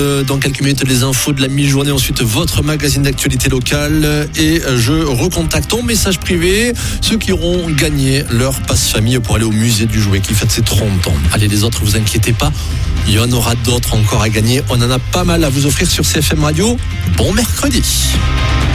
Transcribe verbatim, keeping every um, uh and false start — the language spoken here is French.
Dans quelques minutes, les infos de la mi-journée. Ensuite, votre magazine d'actualité locale. Et je recontacte en message privé ceux qui auront gagné leur passe-famille pour aller au musée du jouet qui fête ses trente ans. Allez, les autres, vous inquiétez pas. Il y en aura d'autres encore à gagner. On en a pas mal à vous offrir sur C F M Radio. Bon mercredi.